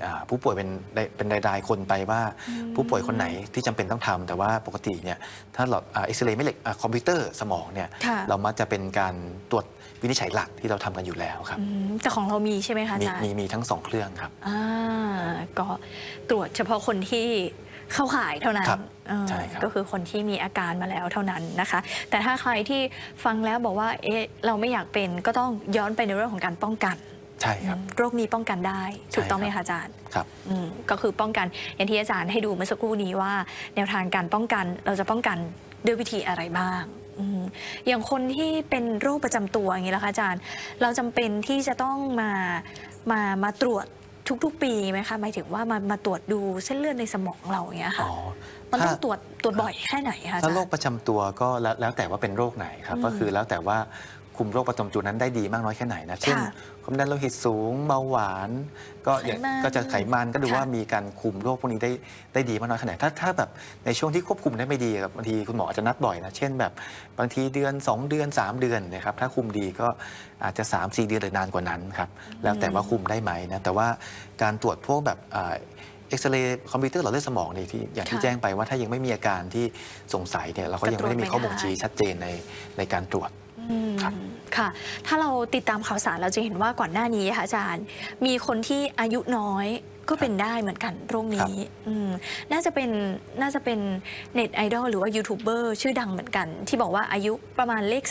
ผู้ป่วยเป็นรายๆคนไปว่าผู้ป่วยคนไหนที่จำเป็นต้องทำแต่ว่าปกติเนี่ยถ้าหลอดเอ็กซเรย์แม่เหล็กคอมพิวเตอร์สมองเนี่ยเรามักจะเป็นการตรวจวินิจฉัยหลักที่เราทำกันอยู่แล้วครับแต่ของเรามีใช่ไหมคะอาจารย์มีทั้ง2เครื่องครับก็ตรวจเฉพาะคนที่เข้าข่ายเท่านั้นก็คือคนที่มีอาการมาแล้วเท่านั้นนะคะแต่ถ้าใครที่ฟังแล้วบอกว่าเราไม่อยากเป็นก็ต้องย้อนไปในเรื่องของการป้องกันใช่ครับโรคนี้ป้องกันได้ถูกต้องไหมคะอาจารย์ครับก็คือป้องกันอย่างที่อาจารย์ให้ดูเมื่อสักครู่นี้ว่าแนวทางการป้องกันเราจะป้องกันด้วยวิธีอะไรบ้างอย่างคนที่เป็นโรคประจำตัวอย่างนี้ล่ะคะอาจารย์เราจำเป็นที่จะต้องมาตรวจทุกๆปีไหมคะหมายถึงว่ามาตรวจดูเส้นเลือดในสมองเราอย่างเงี้ยค่ะมันต้องตรวจบ่อยแค่ไหนคะถ้าโรคประจำตัวก็แล้วแต่ว่าเป็นโรคไหนครับก็คือแล้วแต่ว่าคุมโรคประจำตัวนั้นได้ดีมากน้อยแค่ไหนนะเช่นความดันโลหิตสูงเบาหวานก็จะไขมันก็ดูว่ามีการคุมโรคพวกนี้ได้ดีมากน้อยแค่ไหนถ้าแบบในช่วงที่ควบคุมได้ไม่ดีครับบางทีคุณหมออาจจะนัดบ่อยนะเช่นแบบบางทีเดือน2 เดือน3 เดือนนะครับถ้าคุมดีก็อาจจะ3-4 เดือนหรือนานกว่านั้นครับแล้วแต่ว่าคุมได้ไหมนะแต่ว่าการตรวจพวกแบบเอ็กซเรย์คอมพิวเตอร์หลอดเลือดสมองนี่ที่อย่างที่แจ้งไปว่าถ้ายังไม่มีอาการที่สงสัยเนี่ยเราก็ยังไม่ได้มีข้อบ่งชี้ชัดเจนในการตรวจค่ะถ้าเราติดตามข่าวสารเราจะเห็นว่าก่อนหน้านี้ค่ะอาจารย์มีคนที่อายุน้อยก็เป็นได้เหมือนกันโรคนี้น่าจะเป็นเน็ตไอดอลหรือว่ายูทูบเบอร์ชื่อดังเหมือนกันที่บอกว่าอายุประมาณเลข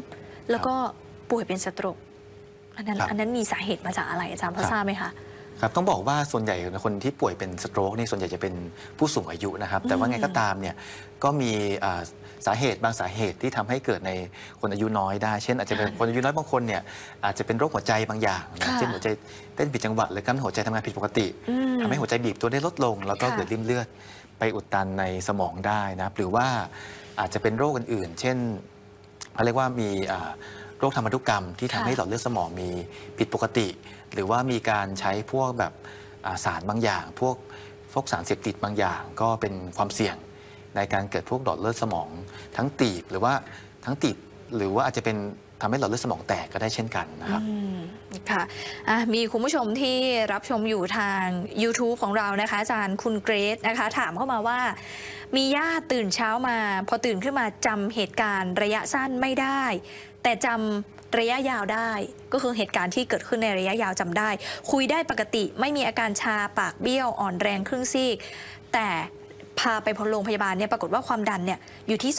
3แล้วก็ป่วยเป็นสโตรกอันนั้นมีสาเหตุมาจากอะไรอาจารย์พอทราบไหมคะครับต้องบอกว่าส่วนใหญ่คนที่ป่วยเป็นสโตรกนี่ส่วนใหญ่จะเป็นผู้สูงอายุนะครับแต่ว่าไงก็ตามเนี่ยก็มีสาเหตุบางสาเหตุที่ทำให้เกิดในคนอายุน้อยได้เช่นอาจจะเป็นคนอายุน้อยบางคนเนี่ยอาจจะเป็นโรคหัวใจบางอย่างเช่นหัวใจเต้นผิดจังหวะหรือกล้ามเนื้อหัวใจทำงานผิดปกติทำให้หัวใจบีบตัวได้ลดลงแล้วก็เกิดริ่มเลือดไปอุดตันในสมองได้นะหรือว่าอาจจะเป็นโรคอื่นๆเช่นเขาเรียกว่ามีโรคทางพันธุกรรมที่ทำให้หลอดเลือดสมองมีผิดปกติหรือว่ามีการใช้พวกแบบสารบางอย่างพวกสารเสพติดบางอย่างก็เป็นความเสี่ยงในการเกิดพวกหลอดเลือดสมองทั้งตีบหรือว่าอาจจะเป็นทำให้หลอดเลือดสมองแตกก็ได้เช่นกันนะครับค่ะมีคุณผู้ชมที่รับชมอยู่ทาง YouTube ของเรานะคะอาจารย์คุณเกรซนะคะถามเข้ามาว่ามีญาติตื่นเช้ามาพอตื่นขึ้นมาจำเหตุการณ์ระยะสั้นไม่ได้แต่จำระยะยาวได้ก็คือเหตุการณ์ที่เกิดขึ้นในระยะยาวจำได้คุยได้ปกติไม่มีอาการชาปากเบี้ยวอ่อนแรงครึ่งซีกแต่พาไปโรงพยาบาลเนี่ยปรากฏว่าความดันเนี่ยอยู่ที่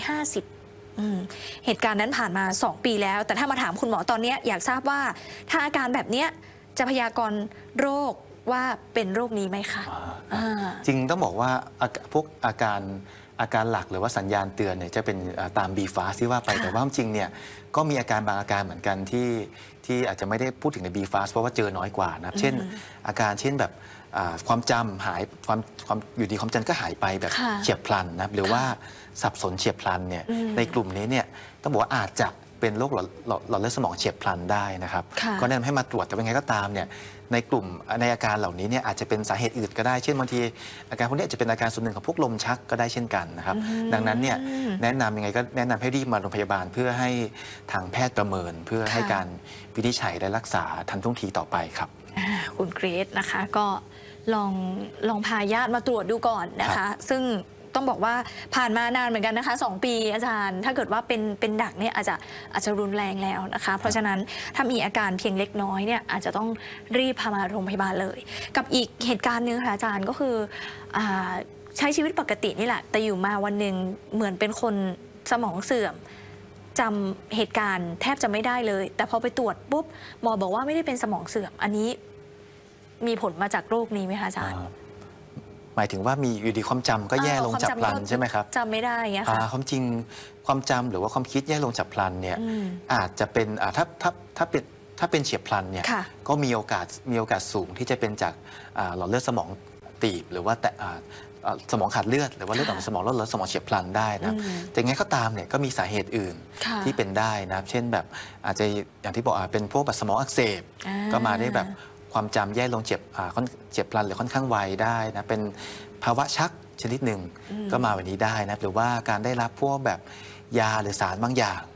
250เหตุการณ์นั้นผ่านมา2 ปีแล้วแต่ถ้ามาถามคุณหมอตอนนี้อยากทราบว่าถ้าอาการแบบนี้จะพยากรณ์โรคว่าเป็นโรคนี้ไหมคะจริงต้องบอกว่าพวกอาการหลักหรือว่าสัญญาณเตือนเนี่ยจะเป็นตาม BFAST ที่ว่าไปแต่ว่าจริงเนี่ยก็มีอาการบางอาการเหมือนกันที่อาจจะไม่ได้พูดถึงใน BFAST เพราะว่าเจอน้อยกว่านะเช่นอาการเช่นแบบความจำหายความอยู่ดีความจำก็หายไปแบบเฉียบพลันนะหรือว่าสับสนเฉียบพลันเนี่ยในกลุ่มนี้เนี่ยต้องบอกว่าอาจจะเป็นโรคหลอดเลือดสมองเฉียบพลันได้นะครับก็แนะนำให้มาตรวจแต่เป็นไงก็ตามเนี่ยในกลุ่มในอาการเหล่านี้เนี่ยอาจจะเป็นสาเหตุอื่นก็ได้เช่นบางทีอาการพวกนี้อาจจะเป็นอาการส่วนหนึ่งของพวกลมชักก็ได้เช่นกันนะครับดังนั้นเนี่ยแนะนำยังไงก็แนะนำให้รีบมาโรงพยาบาลเพื่อให้ทางแพทย์ประเมินเพื่อให้การวินิจฉัยและรักษาทันท่วงทีต่อไปครับคุณเกรซนะคะก็ลองพาญาติมาตรวจดูก่อนนะคะซึ่งต้องบอกว่าผ่านมานานเหมือนกันนะคะ2 ปีอาจารย์ถ้าเกิดว่าเป็นหนักเนี่ยอาจจะรุนแรงแล้วนะคะเพราะฉะนั้นถ้ามีอาการเพียงเล็กน้อยเนี่ยอาจจะต้องรีบพามาโรงพยาบาลเลยกับอีกเหตุการณ์นึงค่ะอาจารย์ก็คือใช้ชีวิตปกตินี่แหละแต่อยู่มาวันหนึ่งเหมือนเป็นคนสมองเสื่อมจำเหตุการณ์แทบจะไม่ได้เลยแต่พอไปตรวจปุ๊บหมอบอกว่าไม่ได้เป็นสมองเสื่อมอันนี้มีผลมาจากโรคนี้ไหมคะอาจารย์หมายถึงว่ามีอยู่ดีความจำก็แย่ลงฉับพลันใช่ไหมครับจำไม่ได้ไงค่ะความจริงความจำหรือว่าความคิดแย่ลงฉับพลันเนี่ยอาจจะเป็นถ้าเป็นเฉียบพลันเนี่ยก็มีโอกาสสูงที่จะเป็นจากหลอดเลือดสมองตีบหรือว่าสมองขาดเลือดหรือว่าเลือดออกในสมองลดเลือดสมองเฉียบพลันได้นะแต่ไงก็ตามเนี่ยก็มีสาเหตุอื่นที่เป็นได้นะเช่นแบบอาจจะอย่างที่บอกเป็นพวกแบบสมองอักเสบก็มาได้แบบความจำแย่ลงเฉียบพลันหรือค่อนข้างไวได้นะเป็นภาวะชักชนิดหนึ่งก็มาวันนี้ได้นะหรือว่าการได้รับพวกแบบยาหรือสารบางอย่าง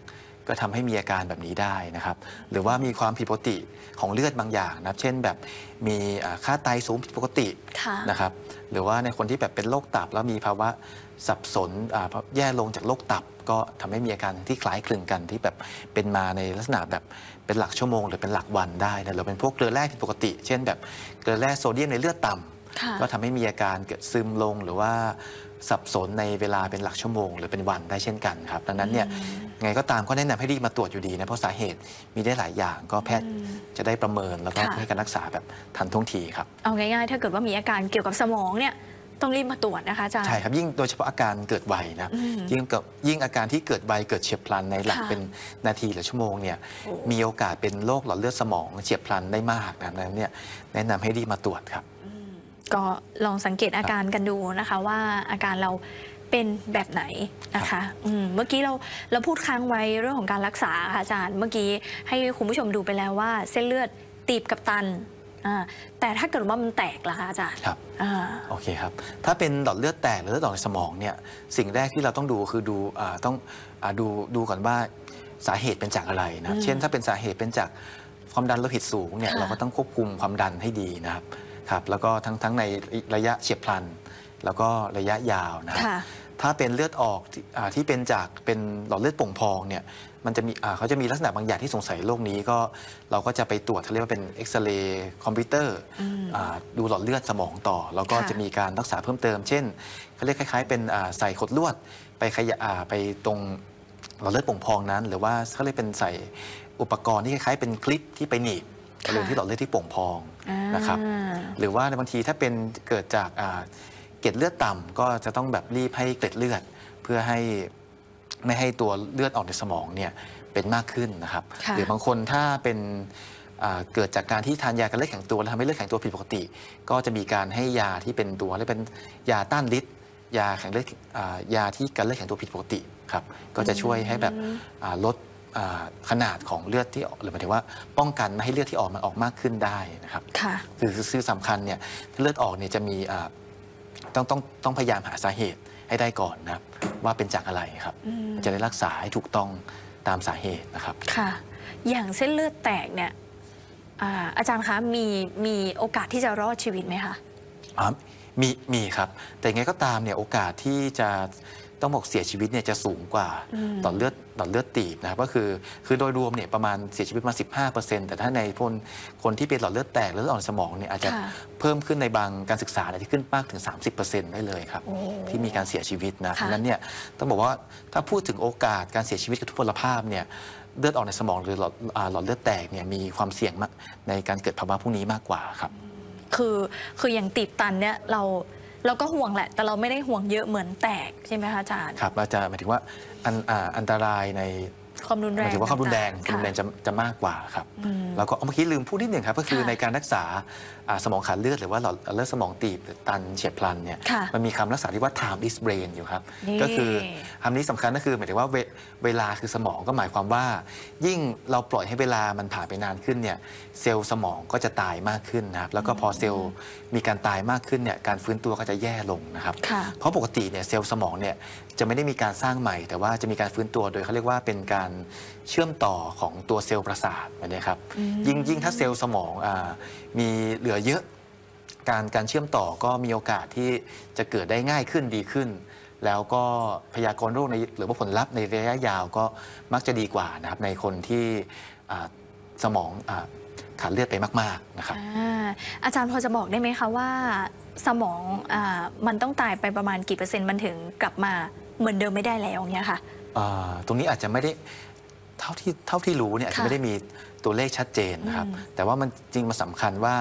ก็ทำให้มีอาการแบบนี้ได้นะครับหรือว่ามีความผิดปกติของเลือดบางอย่างนะครับเช่นแบบมีค่าไตสูงผิดปกตินะครับหรือว่าในคนที่แบบเป็นโรคตับแล้วมีภาวะสับสนแย่ลงจากโรคตับก็ทำให้มีอาการที่คล้ายคลึงกันที่แบบเป็นมาในลักษณะแบบเป็นหลักชั่วโมงหรือเป็นหลักวันได้นะหรือเป็นพวกเกลือแร่ผิดปกติเช่นแบบเกลือแร่โซเดียมในเลือดต่ำก็ทำให้มีอาการเกิดซึมลงหรือว่าสับสนในเวลาเป็นหลักชั่วโมงหรือเป็นวันได้เช่นกันครับดังนั้นเนี่ยไงก็ตามก็แนะนำให้รีบมาตรวจอยู่ดีนะเพราะสาเหตุมีได้หลายอย่างก็แพทย์จะได้ประเมินแล้วก็ให้การรักษาแบบทันท่วงทีครับเอาง่ายๆถ้าเกิดว่ามีอาการเกี่ยวกับสมองเนี่ยต้องรีบมาตรวจนะคะอาจารย์ใช่ครับยิ่งโดยเฉพาะอาการเกิดไวนะยิ่งอาการที่เกิดไวเกิดเฉียบพลันในหลักเป็นนาทีหรือชั่วโมงเนี่ยมีโอกาสเป็นโรคหลอดเลือดสมองเฉียบพลันได้มากนะนั้นเนี่ยแนะนำให้รีบมาตรวจครับก็ลองสังเกตอาการกันดูนะคะว่าอาการเราเป็นแบบไหนนะคะเมื่อกี้เราพูดค้างไว้เรื่องของการรักษาค่ะอาจารย์เมื่อกี้ให้คุณผู้ชมดูไปแล้วว่าเส้นเลือดตีบกับตันแต่ถ้าเกิดว่ามันแตกล่ะคะอาจารย์ครับโอเคครับถ้าเป็นหลอดเลือดแตกหรือเลือดออกในสมองเนี่ยสิ่งแรกที่เราต้องดูคือดูก่อนว่าสาเหตุเป็นจากอะไรนะเช่นถ้าเป็นสาเหตุเป็นจากความดันโลหิตสูงเนี่ยเราก็ต้องควบคุมความดันให้ดีนะครับแล้วก็ทั้งในระยะเฉียบพลันแล้วก็ระยะยาวนะครับถ้าเป็นเลือดออกที่เป็นหลอดเลือดโป่งพองเนี่ยมันจะมีเขาจะมีลักษณะบางอย่างที่สงสัยโรคนี้ก็เราก็จะไปตรวจเขาเรียกว่าเป็นเอ็กซเรย์คอมพิวเตอร์ดูหลอดเลือดสมองต่อแล้วก็จะมีการรักษาเพิ่มเติมเช่นเขาเรียกคล้ายๆเป็นใส่ขดลวดไปตรงหลอดเลือดโป่งพองนั้นหรือว่าเขาเรียกเป็นใส่อุปกรณ์ที่คล้ายๆเป็นคลิปที่ไปหนีบบริเวณที่หลอดเลือดที่โป่งพองนะครับหรือว่าในบางทีถ้าเป็นเกิดจากเกล็ดเลือดต่ำก็จะต้องแบบรีบให้เกล็ดเลือดเพื่อให้ไม่ให้ตัวเลือดออกในสมองเนี่ยเป็นมากขึ้นนะครับหรือบางคนถ้าเป็นเกิดจากการที่ทานยากันเลือดแข็งตัวแล้วทำให้เลือดแข็งตัวผิดปกติ ก็จะมีการให้ยาที่เป็นตัวและเป็นยาต้านฤทธิ์ยาแข็งเลือดยาที่กันเลือดแข็งตัวผิดปกติครับก็จะช่วยให้แบบลดขนาดของเลือดที่หรือหมายถึงว่าป้องกันไม่ให้เลือดที่ออกมันออกมากขึ้นได้นะครับคือสำคัญเนี่ยเลือดออกเนี่ยจะมีต้องพยายามหาสาเหตุให้ได้ก่อนนะครับว่าเป็นจากอะไรครับจะได้รักษาให้ถูกต้องตามสาเหตุนะครับค่ะอย่างเส้นเลือดแตกเนี่ยอาจารย์คะมีโอกาสที่จะรอดชีวิตไหมคะมีครับแต่ยังไงก็ตามเนี่ยโอกาสที่จะต้องบอกเสียชีวิตเนี่ยจะสูงกว่าหลอดเลือดตีบนะครับก็คือโดยรวมเนี่ยประมาณเสียชีวิตมา 15% แต่ถ้าในคนที่เป็นหลอดเลือดแตกหรือหลอดอ่อนสมองเนี่ยอาจจะเพิ่มขึ้นในบางการศึกษาที่ขึ้นมากถึง 30% ได้เลยครับที่มีการเสียชีวิตนะเพราะฉะนั้นเนี่ยต้องบอกว่าถ้าพูดถึงโอกาสการเสียชีวิตกับทุพพลภาพเนี่ยเลือดออกในสมองหรือหลอดเลือดแตกเนี่ยมีความเสี่ยงในการเกิดภาวะพวกนี้มากกว่าครับคืออย่างตีบตันเนี่ยเราก็ห่วงแหละแต่เราไม่ได้ห่วงเยอะเหมือนแตกใช่ไหมคะอาจารย์ครับเราจะหมายถึงว่าอันตรายในความรุนแรงหมายถึงว่าความรุนแรงจะมากกว่าครับแล้วก็เมื่อกี้ลืมพูดนิดหนึ่งครับก็คือในการรักษาสมองขาดเลือดหรือว่าหลอดเลือดสมองตีบหรือตันเฉียบพลันเนี่ยมันมีคำรักษาที่ว่า time is brain อยู่ครับก็คือคำนี้สำคัญก็คือหมายถึงว่าเวลาคือสมองก็หมายความว่ายิ่งเราปล่อยให้เวลามันผ่านไปนานขึ้นเนี่ยเซลล์สมองก็จะตายมากขึ้นนะครับแล้วก็พอเซลล์มีการตายมากขึ้นเนี่ยการฟื้นตัวก็จะแย่ลงนะครับเพราะปกติเนี่ยเซลล์สมองเนี่ยจะไม่ได้มีการสร้างใหม่แต่ว่าจะมีการฟื้นตัวโดยเขาเรียกว่าเป็นการเชื่อมต่อของตัวเซลล์ประสาทนะครับยิ่งถ้าเซลล์สมองมีเหลือเยอะการเชื่อมต่อก็มีโอกาสที่จะเกิดได้ง่ายขึ้นดีขึ้นแล้วก็พยากรณ์โรคหรือว่าผลลัพธ์ในระยะยาวก็มักจะดีกว่านะครับในคนที่สมองขาดเลือดไปมากๆนะครับอาจารย์พอจะบอกได้ไหมคะว่าสมองมันต้องตายไปประมาณกี่เปอร์เซ็นต์มันถึงกลับมาเหมือนเดิมไม่ได้แล้วเนี่ยค่ะตรงนี้อาจจะไม่ได้เท่าที่รู้เนี่ยอาจจะไม่ได้มีตัวเลขชัดเจนนะครับแต่ว่ามันจริงมันสำคัญว่า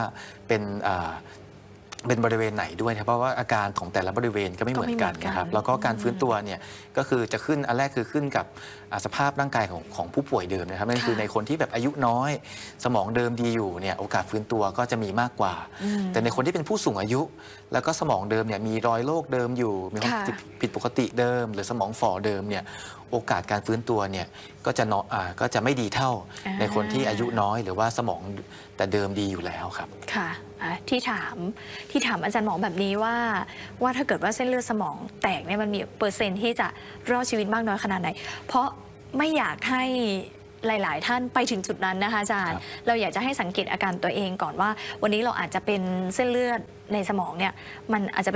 เป็นบริเวณไหนด้วยเพราะว่าอาการของแต่ละบริเวณก็ไม่เหมือนกันนะครับแล้วก็การฟื้นตัวเนี่ยก็คือจะขึ้นอันแรกคือขึ้นกับสภาพร่างกายของผู้ป่วยเดิมนะครับนั่นคือในคนที่แบบอายุน้อยสมองเดิมดีอยู่เนี่ยโอกาสฟื้นตัวก็จะมีมากกว่าแต่ในคนที่เป็นผู้สูงอายุแล้วก็สมองเดิมเนี่ยมีรอยโรคเดิมอยู่มีความผิดปกติเดิมหรือสมองฝ่อเดิมเนี่ยโอกาสการฟื้นตัวเนี่ยก็จะไม่ดีเท่าในคนที่อายุน้อยหรือว่าสมองแต่เดิมดีอยู่แล้วครับค่ะที่ถามอาจารย์หมอแบบนี้ว่าถ้าเกิดว่าเส้นเลือดสมองแตกเนี่ยมันมีเปอร์เซ็นต์ที่จะรอดชีวิตมากน้อยขนาดไหนเพราะไม่อยากให้หลาย ๆ ท่านไปถึงจุดนั้นนะคะอาจารย์ เราอยากจะให้สังเกตอาการตัวเองก่อนว่า วันนี้เราอาจจะเป็นเส้นเลือดในสมองเนี่ยมันอาจจะ